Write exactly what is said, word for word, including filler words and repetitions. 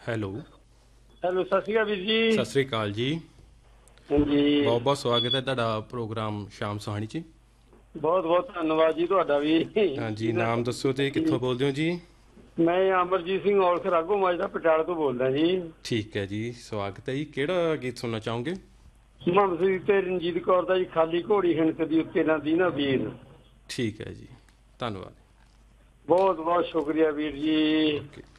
Hello hello, ਸਤਿ ਸ਼੍ਰੀ ਅਕਾਲ ਵੀਰ ਜੀ। ਸਤਿ ਸ਼੍ਰੀ ਅਕਾਲ ਜੀ। ਹਾਂਜੀ, ਬਹੁਤ ਬਹੁਤ ਸਵਾਗਤ ਹੈ ਤੁਹਾਡਾ ਪ੍ਰੋਗਰਾਮ ਸ਼ਾਮ ਸੁਹਾਣੀ 'ਚ। ਬਹੁਤ ਬਹੁਤ ਧੰਨਵਾਦ ਜੀ ਤੁਹਾਡਾ ਵੀ। ਹਾਂਜੀ, ਨਾਮ ਦੱਸੋ ਅਤੇ ਕਿੱਥੋਂ ਬੋਲਦੇ ਹੋ ਜੀ? ਮੈਂ ਅਮਰਜੀਤ ਸਿੰਘ ਔਲਖ ਰਾਘੋ ਮਾਜਦਾ ਪਟਿਆਲਾ ਤੋਂ ਬੋਲਦਾ ਜੀ। ਠੀਕ ਹੈ ਜੀ, ਸਵਾਗਤ ਹੈ ਜੀ। ਕਿਹੜਾ ਗੀਤ ਸੁਣਨਾ ਚਾਹੋਗੇ? ਮੁਹੰਮਦ ਸਿੰਘ ਤੇ ਰਣਜੀਤ ਕੌਰ ਦਾ ਜੀ, ਖਾਲੀ ਘੋੜੀ ਹਿਣਕ ਦੀ ਉੱਤੇ ਨਾ ਦੀ ਨਾ ਵੀਰ। ਠੀਕ ਹੈ ਜੀ, ਧੰਨਵਾਦ। ਬਹੁਤ ਬਹੁਤ ਸ਼ੁਕਰੀਆ ਵੀਰ ਜੀ। ਓਕੇ।